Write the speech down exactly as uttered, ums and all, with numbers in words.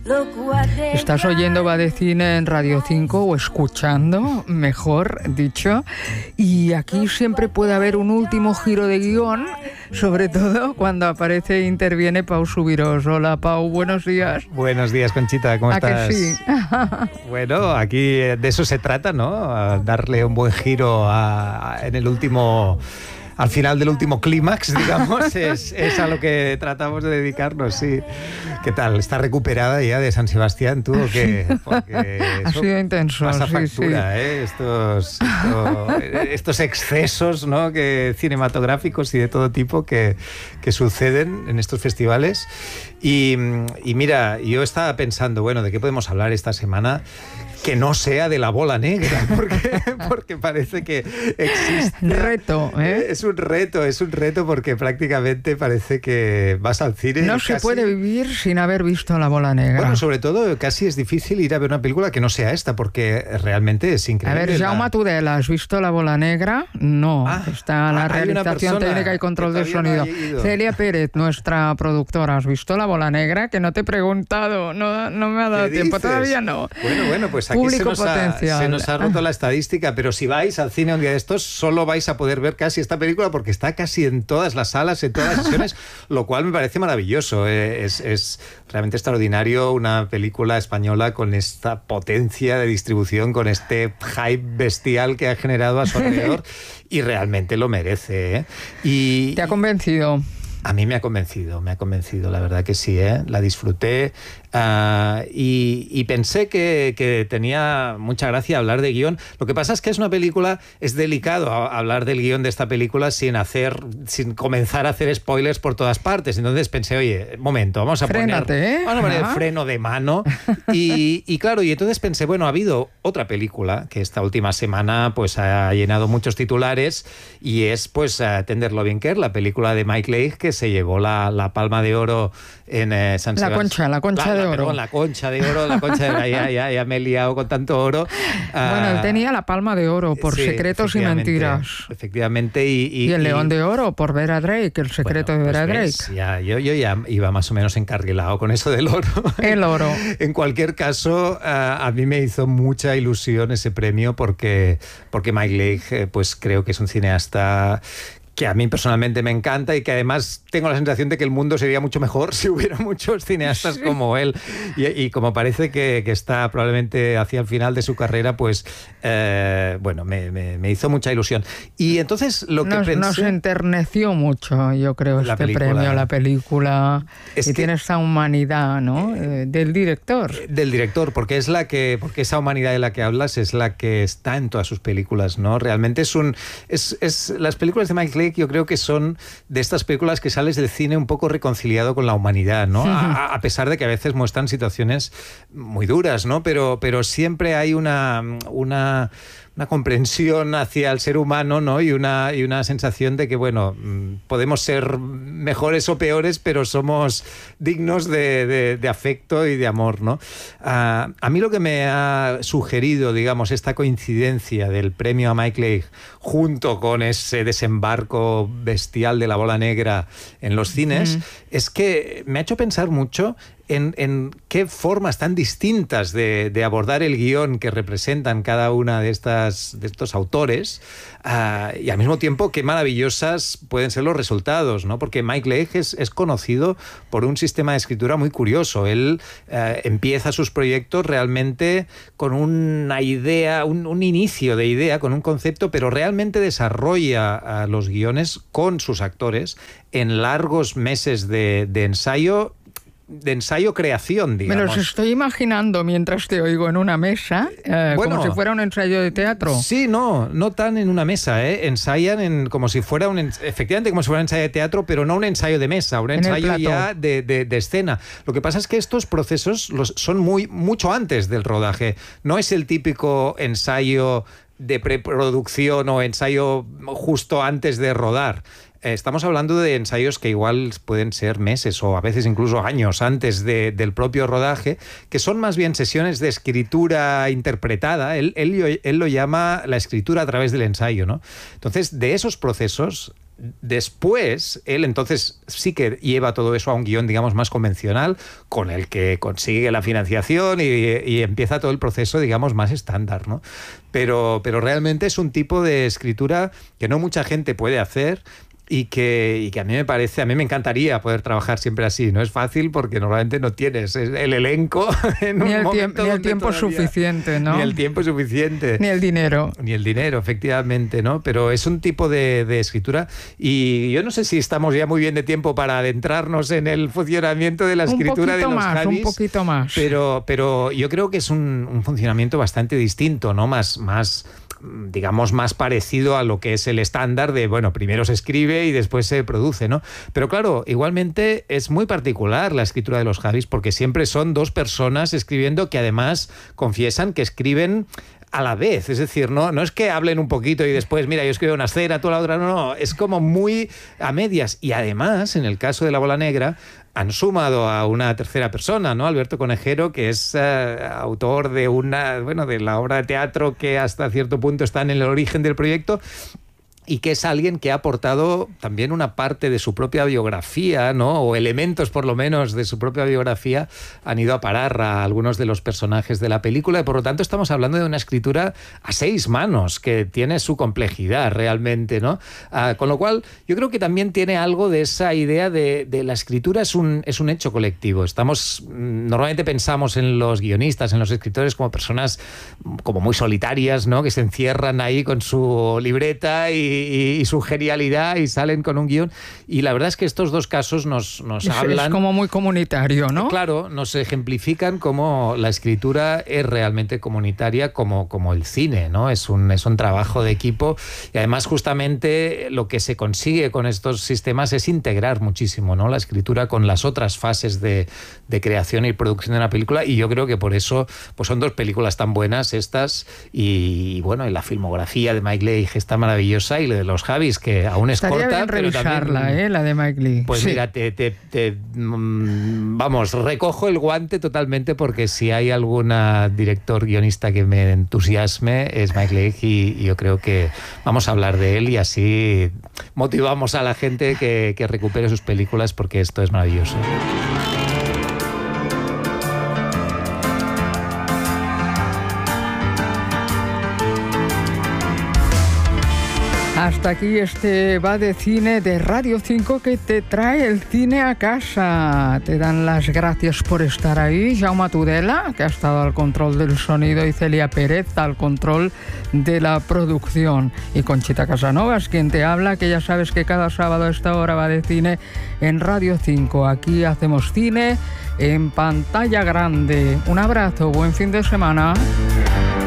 Estás oyendo Va de Cine en Radio cinco o escuchando, mejor dicho, y aquí siempre puede haber un último giro de guión, sobre todo cuando aparece e interviene Pau Subirós. Hola Pau, buenos días. Buenos días, Conchita, ¿cómo ¿A estás? que sí? Bueno, aquí de eso se trata, ¿no? A darle un buen giro a, a, en el último... Al final del último clímax, digamos, es, es a lo que tratamos de dedicarnos, sí. ¿Qué tal? ¿Estás recuperada ya de San Sebastián tú o qué? Porque ha sido intenso, pasa sí, factura, sí. ¿eh? Estos, estos, estos excesos, ¿no? que cinematográficos y de todo tipo que, que suceden en estos festivales. Y, y mira, yo estaba pensando, bueno, ¿de qué podemos hablar esta semana? Que no sea de La Bola Negra, porque, porque parece que existe... Reto, ¿eh? Es un reto, es un reto porque prácticamente parece que vas al cine... No y se casi... puede vivir sin haber visto La Bola Negra. Bueno, sobre todo casi es difícil ir a ver una película que no sea esta, porque realmente es increíble. A ver, Jaume la... Tudela, ¿has visto La Bola Negra? No, ah, está la realización técnica y control del sonido. No Celia Pérez, nuestra productora, ¿has visto La Bola Negra? Que no te he preguntado, no, no me ha dado tiempo, dices? Todavía no. Bueno, bueno, pues aquí se nos, ha, se nos ha roto la estadística, pero si vais al cine un día de estos, solo vais a poder ver casi esta película porque está casi en todas las salas, en todas las sesiones, lo cual me parece maravilloso. Es, es realmente extraordinario una película española con esta potencia de distribución, con este hype bestial que ha generado a su alrededor y realmente lo merece, ¿eh? Y, ¿Te ha convencido? A mí me ha convencido, me ha convencido, la verdad que sí, ¿eh? La disfruté uh, y, y pensé que, que tenía mucha gracia hablar de guión. Lo que pasa es que es una película, es delicado hablar del guión de esta película sin hacer, sin comenzar a hacer spoilers por todas partes. Entonces pensé, oye, momento, vamos a Frénate, poner, ¿eh? vamos a poner el freno de mano. Y, y claro, y entonces pensé, bueno, ha habido otra película que esta última semana pues ha llenado muchos titulares y es pues uh, Tender Loving Care, la película de Mike Leigh que se llevó la, la Palma de Oro en eh, San Sebastián. La concha, la concha la, de la, oro. Perdón, la concha de oro, la concha de oro. Ya, ya, ya me he liado con tanto oro. Bueno, él tenía la Palma de Oro por sí, Secretos y Mentiras. Efectivamente. Y, y, y el y, León de Oro por Vera Drake, El secreto bueno, de Vera pues Drake. Ves, ya, yo, yo ya iba más o menos encarrilado con eso del oro. El oro. En cualquier caso, uh, a mí me hizo mucha ilusión ese premio porque, porque Mike Leigh, eh, pues creo que es un cineasta que a mí personalmente me encanta y que además tengo la sensación de que el mundo sería mucho mejor si hubiera muchos cineastas sí. como él. Y, y como parece que, que está probablemente hacia el final de su carrera, pues, eh, bueno, me, me, me hizo mucha ilusión. Y entonces lo que nos, pensé... Nos enterneció mucho, yo creo, la este película. premio, la película. Es y que, tiene esa humanidad, ¿no? Eh, del director. Del director, porque es la que... Porque esa humanidad de la que hablas es la que está en todas sus películas, ¿no? Realmente es un... Es, es, las películas de Mike Leigh yo creo que son de estas películas que sales del cine un poco reconciliado con la humanidad, ¿no? A, a pesar de que a veces muestran situaciones muy duras, ¿no? Pero, pero siempre hay una... una una comprensión hacia el ser humano, ¿no? Y una, y una sensación de que, bueno, podemos ser mejores o peores, pero somos dignos de, de, de afecto y de amor, ¿no? Uh, a mí lo que me ha sugerido, digamos, esta coincidencia del premio a Mike Leigh junto con ese desembarco bestial de La Bola Negra en los cines, mm. es que me ha hecho pensar mucho En, en qué formas tan distintas de, de abordar el guión que representan cada una de, estas, de estos autores uh, y al mismo tiempo qué maravillosas pueden ser los resultados, ¿no? Porque Mike Leigh es, es conocido por un sistema de escritura muy curioso. Él uh, empieza sus proyectos realmente con una idea, un, un inicio de idea, con un concepto, pero realmente desarrolla uh, los guiones con sus actores en largos meses de, de ensayo de ensayo-creación, digamos. Me los estoy imaginando mientras te oigo en una mesa, eh, bueno, como si fuera un ensayo de teatro. Sí, no, no tan en una mesa, ¿eh? Ensayan en, como si fuera un, efectivamente como si fuera un ensayo de teatro, pero no un ensayo de mesa, un ensayo ya de, de, de escena. Lo que pasa es que estos procesos los, son muy mucho antes del rodaje. No es el típico ensayo de preproducción o ensayo justo antes de rodar. Estamos hablando de ensayos que igual pueden ser meses o a veces incluso años antes de, del propio rodaje, que son más bien sesiones de escritura interpretada. Él, él, él lo llama la escritura a través del ensayo, ¿no? Entonces, de esos procesos Después, él entonces sí que lleva todo eso a un guión, digamos, más convencional, con el que consigue la financiación y, y empieza todo el proceso, digamos, más estándar, ¿no? Pero, pero realmente es un tipo de escritura que no mucha gente puede hacer. Y que, y que a mí me parece, a mí me encantaría poder trabajar siempre así. No es fácil porque normalmente no tienes el elenco en ni un el momento Ni el tiempo todavía, suficiente, ¿no? Ni el tiempo suficiente. Ni el dinero. Ni el dinero, efectivamente, ¿no? Pero es un tipo de, de escritura y yo no sé si estamos ya muy bien de tiempo para adentrarnos en el funcionamiento de la escritura de los más, Javis. Un poquito más. Pero, pero yo creo que es un, un funcionamiento bastante distinto, ¿no? Más... más digamos, más parecido a lo que es el estándar de, bueno, primero se escribe y después se produce, ¿no? Pero claro, igualmente es muy particular la escritura de los Javis porque siempre son dos personas escribiendo que además confiesan que escriben a la vez, es decir, no, no es que hablen un poquito y después, mira, yo escribo una escena, tú la otra, no, no, es como muy a medias. Y además, en el caso de La Bola Negra, han sumado a una tercera persona, ¿no? Alberto Conejero, que es uh, autor de una, bueno, de la obra de teatro que hasta cierto punto está en el origen del proyecto, y que es alguien que ha aportado también una parte de su propia biografía, ¿no? O elementos, por lo menos, de su propia biografía han ido a parar a algunos de los personajes de la película y, por lo tanto, estamos hablando de una escritura a seis manos que tiene su complejidad realmente, ¿no? Ah, con lo cual, yo creo que también tiene algo de esa idea de, de la escritura es un, es un hecho colectivo. Estamos, normalmente pensamos en los guionistas, en los escritores como personas como muy solitarias, ¿no? Que se encierran ahí con su libreta y Y, y su genialidad y salen con un guión. Y la verdad es que estos dos casos nos, nos es, hablan... Es como muy comunitario, ¿no? Claro, nos ejemplifican cómo la escritura es realmente comunitaria como, como el cine, ¿no? Es un, es un trabajo de equipo y además justamente lo que se consigue con estos sistemas es integrar muchísimo, ¿no? La escritura con las otras fases de, de creación y producción de una película y yo creo que por eso pues son dos películas tan buenas estas y, y bueno, y la filmografía de Mike Leigh está maravillosa y la de los Javis, que aún es Estaría corta, bien pero revisarla, también, ¿eh? La de Mike Leigh. Pues sí. mira, te, te, te, vamos, recojo el guante totalmente porque si hay algún director guionista que me entusiasme es Mike Leigh y, y yo creo que vamos a hablar de él y así motivamos a la gente que, que recupere sus películas porque esto es maravilloso. Hasta aquí este Va de Cine de Radio cinco que te trae el cine a casa. Te dan las gracias por estar ahí. Jaume Tudela, que ha estado al control del sonido, y Celia Pérez al control de la producción. Y Conchita Casanovas, quien te habla, que ya sabes que cada sábado a esta hora Va de Cine en Radio cinco. Aquí hacemos cine en pantalla grande. Un abrazo, buen fin de semana.